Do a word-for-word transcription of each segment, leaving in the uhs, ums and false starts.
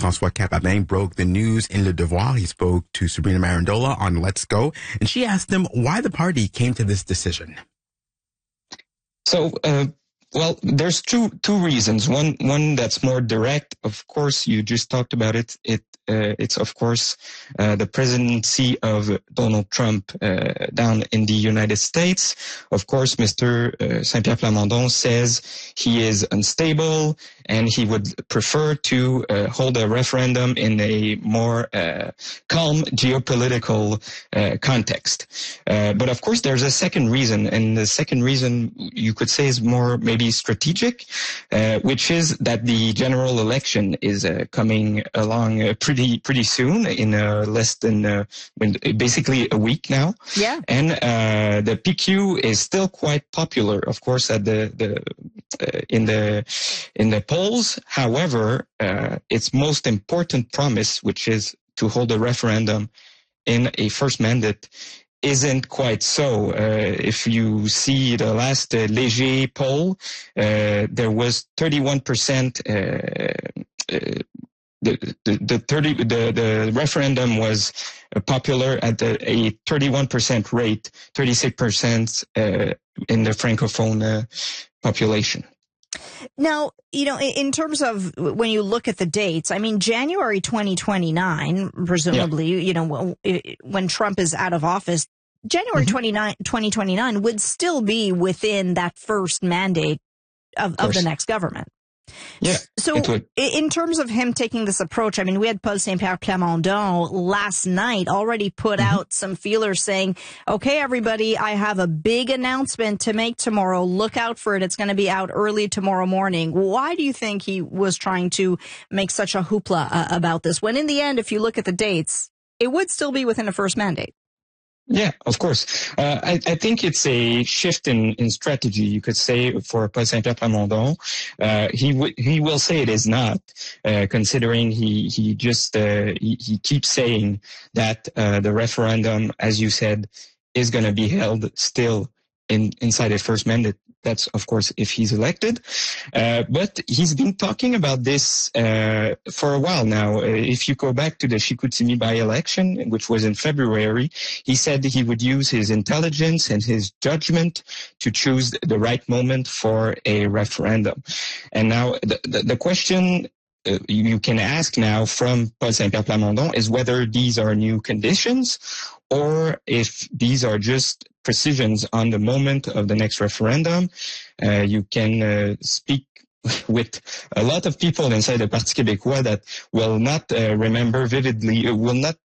François Capabin broke the news in Le Devoir. He spoke to Sabrina Marandola on Let's Go, and she asked him why the party came to this decision. So, uh, well, there's two two reasons. One one that's more direct. Of course, you just talked about it. It uh, it's of course uh, the presidency of Donald Trump uh, down in the United States. Of course, Mister Uh, Saint-Pierre Plamondon says he is unstable and he would prefer to uh, hold a referendum in a more uh, calm geopolitical uh, context. Uh, but of course, there's a second reason, and the second reason you could say is more maybe strategic, uh, which is that the general election is uh, coming along uh, pretty pretty soon, in uh, less than uh, basically a week now. Yeah, and uh, the P Q is still quite popular, of course, at the the uh, in the in the polls. However, uh, its most important promise, which is to hold a referendum in a first mandate, isn't quite so. Uh, if you see the last uh, Léger poll, uh, there was thirty-one percent. Uh, uh, the the the thirty the the referendum was uh, popular at the, a thirty-one percent rate, thirty-six percent uh, in the francophone uh, population. Now, you know, in terms of when you look at the dates, I mean, January twenty twenty-nine, presumably, yeah. you know, when Trump is out of office, January mm-hmm. twenty twenty-nine would still be within that first mandate of, of, of the next government. Yeah. So in terms of him taking this approach, I mean, we had Paul Saint-Pierre Plamondon last night already put mm-hmm. out some feelers saying, okay, everybody, I have a big announcement to make tomorrow. Look out for it. It's going to be out early tomorrow morning. Why do you think he was trying to make such a hoopla uh, about this, when in the end, if you look at the dates, it would still be within a first mandate? Yeah, of course. Uh, I, I think it's a shift in, in strategy, you could say, for Paul Saint-Pierre Plamondon. Uh, he w- he will say it is not, uh, considering he he just uh, he, he keeps saying that uh, the referendum, as you said, is going to be held still in inside a first mandate. That's, of course, if he's elected. Uh, but he's been talking about this uh, for a while now. Uh, if you go back to the Chicoutimi by-election, which was in February, he said he would use his intelligence and his judgment to choose the right moment for a referendum. And now the, the, the question uh, you can ask now from Paul Saint-Pierre Plamondon is whether these are new conditions or if these are just precisions on the moment of the next referendum. Uh, you can uh, speak with a lot of people inside the Parti Québécois that will not uh, remember vividly, uh, will not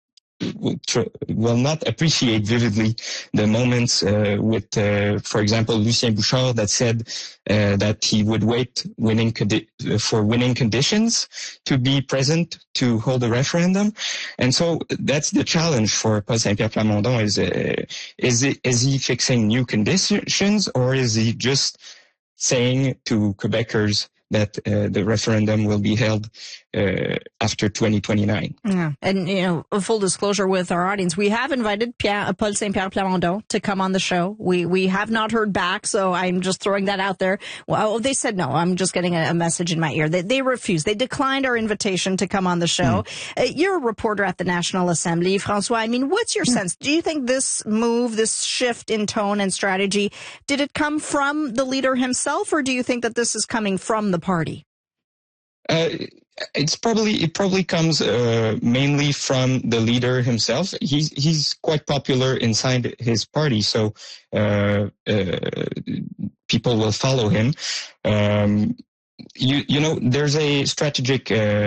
will not appreciate vividly the moments uh, with, uh, for example, Lucien Bouchard that said uh, that he would wait winning condi- for winning conditions to be present to hold a referendum. And so that's the challenge for Paul Saint-Pierre Plamondon. Is, uh, is, it, is he fixing new conditions, or is he just saying to Quebecers that uh, the referendum will be held uh, after twenty twenty-nine. Yeah. And, you know, full disclosure with our audience, we have invited Pierre, Paul Saint-Pierre Plamondon to come on the show. We we have not heard back, so I'm just throwing that out there. Well, they said no. I'm just getting a, a message in my ear. They, they refused. They declined our invitation to come on the show. Mm. Uh, you're a reporter at the National Assembly, François. I mean, what's your mm. sense? Do you think this move, this shift in tone and strategy, did it come from the leader himself, or do you think that this is coming from the party? Uh, it's probably it probably comes uh, mainly from the leader himself. He's he's quite popular inside his party, so uh, uh, people will follow him. Um, you you know, there's a strategic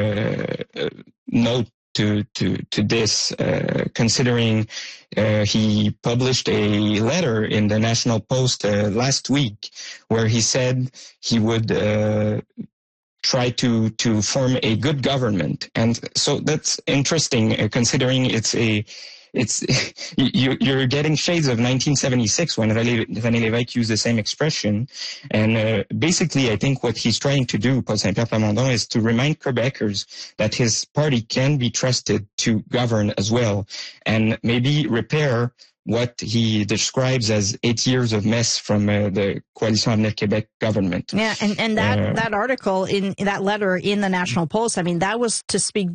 uh, note to to to this, uh, considering uh, he published a letter in the National Post uh, last week where he said he would Uh, try to to form a good government. And so that's interesting, uh, considering it's a it's you, you're getting shades of nineteen seventy-six when René, René Lévesque used the same expression. And uh, basically, I think what he's trying to do, Paul Saint-Pierre Plamondon, is to remind Quebecers that his party can be trusted to govern as well, and maybe repair what he describes as eight years of mess from uh, the Coalition Avenir Québec government. Yeah, and, and that, uh, that article in that letter in the National Post, I mean, that was to speak